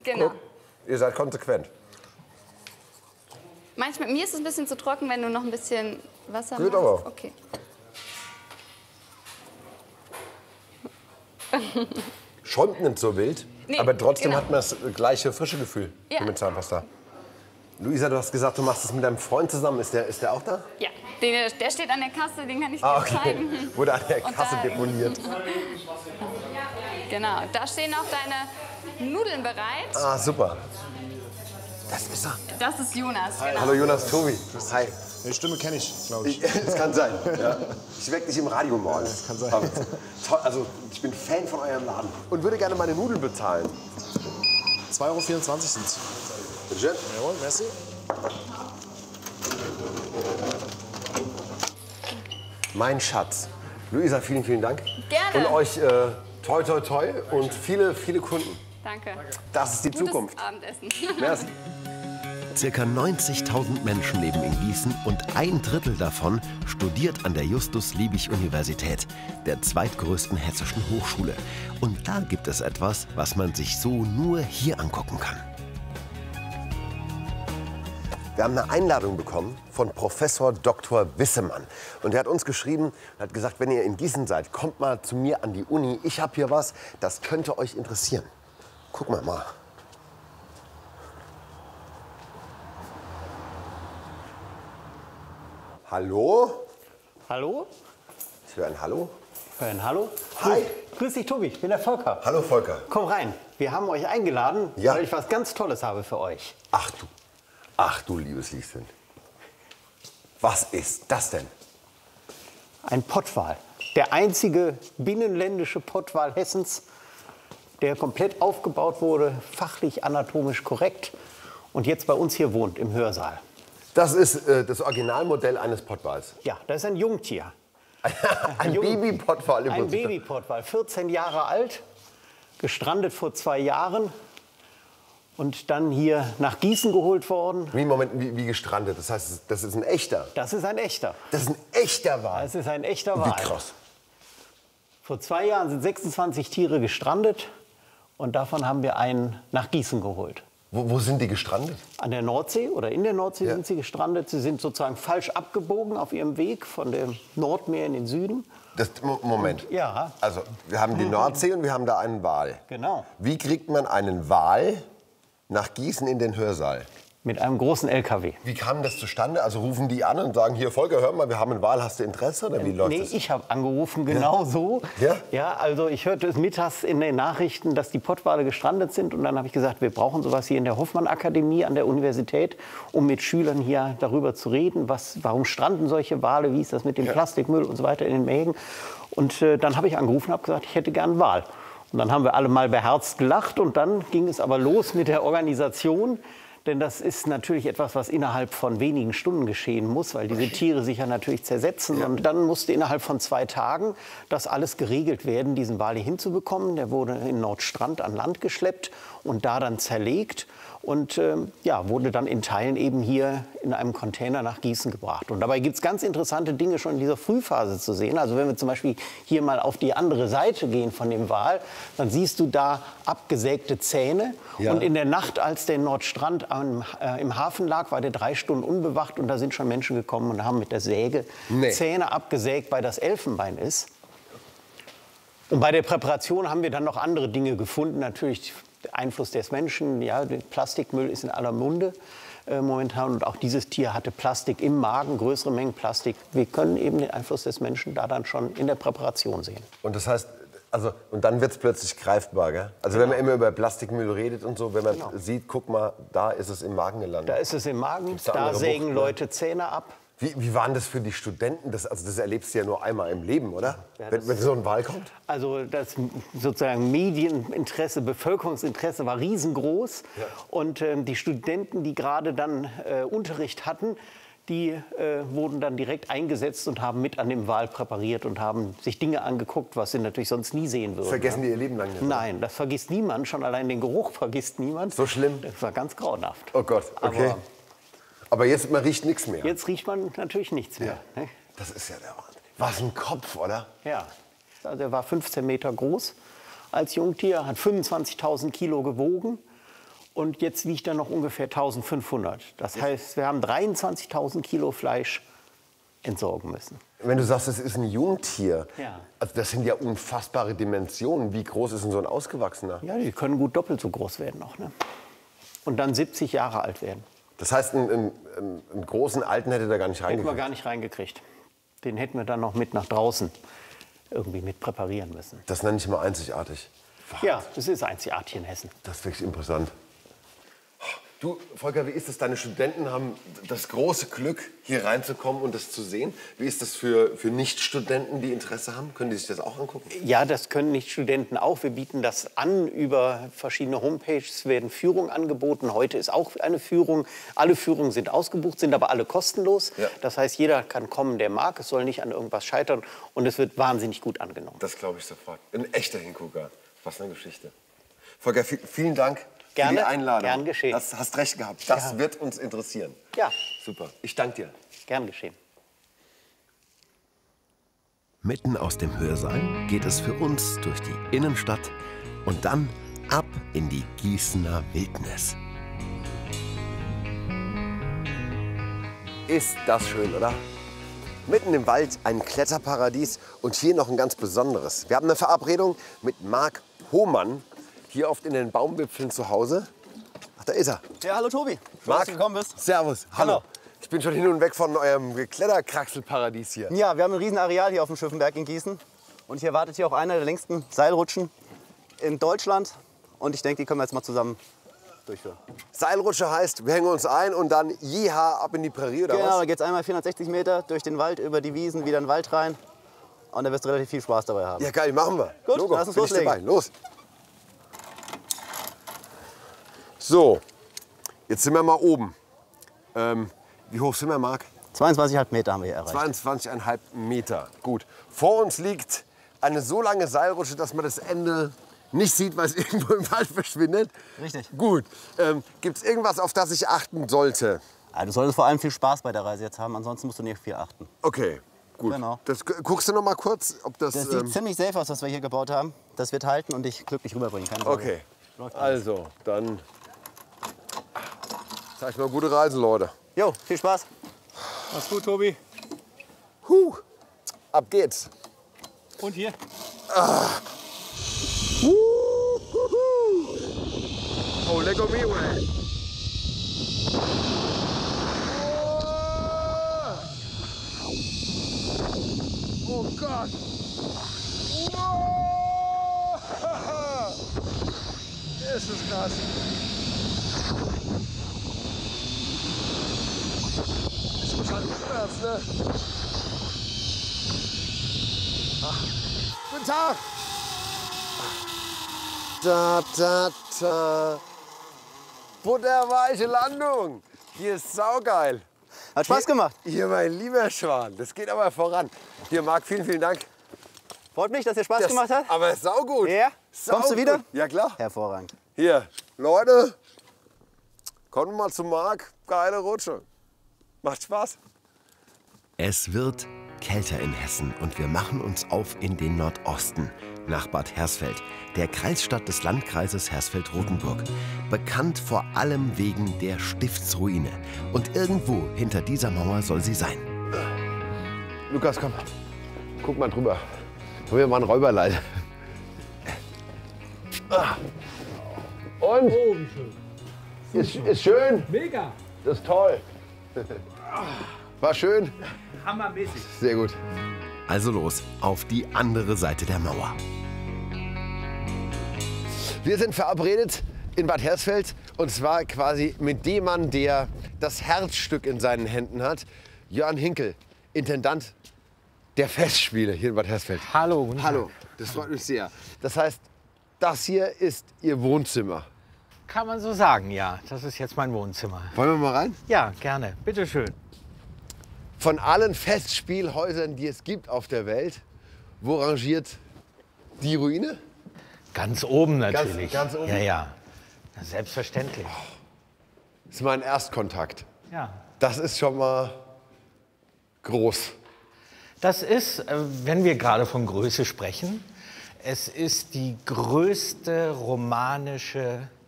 Genau. Guck, ihr seid konsequent. Manchmal, mir ist es ein bisschen zu trocken, wenn du noch ein bisschen Wasser Geht machst. aber. Okay. Schäumt nicht so wild, Nee, aber trotzdem genau. hat man das gleiche frische Gefühl Ja. wie mit Zahnpasta. Luisa, du hast gesagt, du machst es mit deinem Freund zusammen. Ist der auch da? Ja, der steht an der Kasse, den kann ich dir Okay. zeigen. Wurde an der Und Kasse da- deponiert. Genau, da stehen auch deine Nudeln bereit. Ah, super. Das ist er. Das ist Jonas, genau. Hallo Jonas, Tobi. Hi. Die Stimme kenne ich, glaube ich. Das kann sein. Ja. Ich weck dich im Radio morgen. Das kann sein. Aber toll, also ich bin Fan von eurem Laden und würde gerne meine Nudeln bezahlen. 2,24 € sind es. Bitte schön. Jawohl, merci. Mein Schatz. Luisa, vielen, vielen Dank. Gerne. Und euch toi, toi, toi und viele, viele Kunden. Danke. Das ist die Gutes Zukunft. Abendessen. Merci. Circa 90.000 Menschen leben in Gießen und ein Drittel davon studiert an der Justus-Liebig-Universität, der zweitgrößten hessischen Hochschule. Und da gibt es etwas, was man sich so nur hier angucken kann. Wir haben eine Einladung bekommen von Professor Dr. Wissemann. Und er hat uns geschrieben und hat gesagt, wenn ihr in Gießen seid, kommt mal zu mir an die Uni. Ich habe hier was, das könnte euch interessieren. Guck mal. Hallo? Hallo? Ich höre ein Hallo. Hallo? Hi. Grüß dich, Tobi. Ich bin der Volker. Hallo Volker. Komm rein. Wir haben euch eingeladen, Ja. weil ich was ganz Tolles habe für euch. Ach du liebes Lieschen. Was ist das denn? Ein Pottwal. Der einzige binnenländische Pottwal Hessens, der komplett aufgebaut wurde, fachlich, anatomisch korrekt und jetzt bei uns hier wohnt, im Hörsaal. Das ist das Originalmodell eines Pottwals. Ja, das ist ein Jungtier. Ein Baby-Pottwal im Ein Prinzip. Baby-Pottwal, 14 Jahre alt, gestrandet vor 2 Jahren und dann hier nach Gießen geholt worden. Wie gestrandet? Das heißt, das ist ein echter. Das ist ein echter. Das ist ein echter Wal. Das ist ein echter Wal. Wie krass. Vor 2 Jahren sind 26 Tiere gestrandet und davon haben wir einen nach Gießen geholt. Wo sind die gestrandet? An der Nordsee oder in der Nordsee Ja. sind sie gestrandet. Sie sind sozusagen falsch abgebogen auf ihrem Weg von dem Nordmeer in den Süden. Moment. Ja. Also, wir haben die Nordsee und wir haben da einen Wal. Genau. Wie kriegt man einen Wal nach Gießen in den Hörsaal? Mit einem großen LKW. Wie kam das zustande? Also rufen die an und sagen, hier Volker, hör mal, wir haben einen Wal, hast du Interesse? Oder wie läuft Nee, das? ich habe angerufen, genau so. Ja? Ja, also ich hörte es mittags in den Nachrichten, dass die Pottwale gestrandet sind. Und dann habe ich gesagt, wir brauchen sowas hier in der Hoffmann-Akademie an der Universität, um mit Schülern hier darüber zu reden. Warum stranden solche Wale, wie ist das mit dem Plastikmüll und so weiter in den Mägen. Und dann habe ich angerufen und habe gesagt, ich hätte gern einen Wal. Und dann haben wir alle mal beherzt gelacht und dann ging es aber los mit der Organisation. Denn das ist natürlich etwas, was innerhalb von wenigen Stunden geschehen muss, weil diese Tiere sich ja natürlich zersetzen. Und dann musste innerhalb von 2 Tagen das alles geregelt werden, diesen Wal hier hinzubekommen. Der wurde in Nordstrand an Land geschleppt und da dann zerlegt. Und wurde dann in Teilen eben hier in einem Container nach Gießen gebracht. Und dabei gibt es ganz interessante Dinge schon in dieser Frühphase zu sehen. Also wenn wir zum Beispiel hier mal auf die andere Seite gehen von dem Wal, dann siehst du da abgesägte Zähne. Ja. Und in der Nacht, als der Nordstrand im Hafen lag, war der 3 Stunden unbewacht. Und da sind schon Menschen gekommen und haben mit der Säge Zähne abgesägt, weil das Elfenbein ist. Und bei der Präparation haben wir dann noch andere Dinge gefunden. Natürlich der Einfluss des Menschen, ja, der Plastikmüll ist in aller Munde momentan. Und auch dieses Tier hatte Plastik im Magen, größere Mengen Plastik. Wir können eben den Einfluss des Menschen da dann schon in der Präparation sehen. Und das heißt, und dann wird es plötzlich greifbar, gell? Also wenn man immer über Plastikmüll redet und so, wenn man sieht, guck mal, da ist es im Magen gelandet. Da ist es im Magen, Gibt's da da andere sägen Buchten? Leute Zähne ab. Wie war denn das für die Studenten? Das erlebst du ja nur einmal im Leben, oder? Ja, wenn so ein Wal kommt? Also das sozusagen Medieninteresse, Bevölkerungsinteresse war riesengroß. Ja. Und die Studenten, die gerade dann Unterricht hatten, die wurden dann direkt eingesetzt und haben mit an dem Wal präpariert und haben sich Dinge angeguckt, was sie natürlich sonst nie sehen würden. Vergessen die ihr Leben lang nicht? Nein, das vergisst niemand. Schon allein den Geruch vergisst niemand. So schlimm? Das war ganz grauenhaft. Oh Gott, okay. Aber jetzt, man riecht nichts mehr. Jetzt riecht man natürlich nichts mehr. Ne? Das ist ja der Wahnsinn. Was ein Kopf, oder? Ja, also er war 15 Meter groß als Jungtier, hat 25.000 Kilo gewogen Und jetzt wiegt er noch ungefähr 1500. Das heißt, wir haben 23.000 Kilo Fleisch entsorgen müssen. Wenn du sagst, es ist ein Jungtier, Ja. also das sind ja unfassbare Dimensionen. Wie groß ist denn so ein Ausgewachsener? Ja, die können gut doppelt so groß werden noch. Ne? Und dann 70 Jahre alt werden. Das heißt, einen großen Alten hätte da gar nicht Hätten wir reingekriegt. gar nicht reingekriegt. Den hätten wir dann noch mit nach draußen irgendwie mit präparieren müssen. Das nenne ich mal einzigartig. Ja, das ist einzigartig in Hessen. Das ist wirklich imposant. Du, Volker, wie ist es? Deine Studenten haben das große Glück, hier reinzukommen und das zu sehen. Wie ist das für Nicht-Studenten, die Interesse haben? Können die sich das auch angucken? Ja, das können nicht Studenten auch. Wir bieten das an über verschiedene Homepages, werden Führungen angeboten. Heute ist auch eine Führung. Alle Führungen sind ausgebucht, sind aber alle kostenlos. Ja. Das heißt, jeder kann kommen, der mag. Es soll nicht an irgendwas scheitern. Und es wird wahnsinnig gut angenommen. Das glaube ich sofort. Ein echter Hingucker. Was eine Geschichte. Volker, vielen Dank Gerne, für die Einladung. gern geschehen. Das hast recht gehabt. Das Ja. wird uns interessieren. Ja, Super. Ich danke dir. gern geschehen. Mitten aus dem Hörsaal geht es für uns durch die Innenstadt und dann ab in die Gießener Wildnis. Ist das schön, oder? Mitten im Wald ein Kletterparadies und hier noch ein ganz besonderes. Wir haben eine Verabredung mit Marc Hohmann, hier oft in den Baumwipfeln zu Hause. Ach, da ist er. Ja, hallo Tobi. Schön, Marc, dass du gekommen bist. Servus. Hallo. Hallo. Ich bin schon hin und weg von eurem Kletterkraxelparadies hier. Ja, wir haben ein riesen Areal hier auf dem Schiffenberg in Gießen. Und hier wartet hier auch einer der längsten Seilrutschen in Deutschland. Und ich denke, die können wir jetzt mal zusammen durchführen. Seilrutsche heißt, wir hängen uns ein und dann jeha ab in die Prärie, oder Genau, da was? geht es einmal 460 Meter durch den Wald, über die Wiesen, wieder in den Wald rein. Und da wirst du relativ viel Spaß dabei haben. Ja, geil, machen wir. Gut, Logo, lass uns bin ich loslegen. dabei. Los. So, jetzt sind wir mal oben. Wie hoch sind wir, Marc? 22,5 Meter haben wir hier erreicht. 22,5 Meter. Gut. Vor uns liegt eine so lange Seilrutsche, dass man das Ende nicht sieht, weil es irgendwo im Wald verschwindet. Richtig. Gut. Gibt es irgendwas, auf das ich achten sollte? Ja, du solltest vor allem viel Spaß bei der Reise jetzt haben, ansonsten musst du nicht viel achten. Okay, gut. Genau. Das, guckst du noch mal kurz, ob das... Das sieht ziemlich safe aus, was wir hier gebaut haben. Das wird halten und dich glücklich rüberbringen. Keine Sorge. okay. Läuft alles. Also, dann... Sag ich mal, gute Reise, Leute. Jo, viel Spaß. Mach's gut, Tobi. Ab geht's. Und hier? Oh, lecker mio, ey. Oh Gott. Wow. Das ist krass. Ist wahrscheinlich rückwärts, ne? Ach. Guten Tag. Da, da, da. Butterweiche Landung. Hier ist saugeil. Hat Spaß gemacht. Hier, mein lieber Schwan. Das geht aber voran. Hier, Marc, vielen, vielen Dank. Freut mich, dass dir Spaß gemacht hat. Aber saugut. Ja? Saugut. Kommst du wieder? Ja, klar. Hervorragend. Hier, Leute, kommt mal zu Marc. Geile Rutsche. Macht Spaß. Es wird kälter in Hessen und wir machen uns auf in den Nordosten, nach Bad Hersfeld, der Kreisstadt des Landkreises Hersfeld-Rotenburg. Bekannt vor allem wegen der Stiftsruine. Und irgendwo hinter dieser Mauer soll sie sein. Lukas, komm. Guck mal drüber. Hol mir mal ein Räuberleid. Und? Oh, wie schön. Ist schön? Mega. Das ist toll. War schön? Hammermäßig. Sehr gut. Also los, auf die andere Seite der Mauer. Wir sind verabredet in Bad Hersfeld und zwar quasi mit dem Mann, der das Herzstück in seinen Händen hat. Jörn Hinkel, Intendant der Festspiele hier in Bad Hersfeld. Hallo. Guten Tag. Hallo, das freut mich sehr. Das heißt, das hier ist Ihr Wohnzimmer. Kann man so sagen, ja. Das ist jetzt mein Wohnzimmer. Wollen wir mal rein? Ja, gerne. Bitte schön. Von allen Festspielhäusern, die es gibt auf der Welt, wo rangiert die Ruine? Ganz oben natürlich. ganz oben? Ja, ja. Na, selbstverständlich. Das ist mein Erstkontakt. Ja. Das ist schon mal groß. Das ist, wenn wir gerade von Größe sprechen, es ist die größte romanische